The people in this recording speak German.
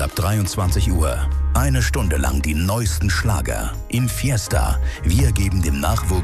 Abend ab 23 Uhr. Eine Stunde lang die neuesten Schlager in Fiesta. Wir geben dem Nachwuchs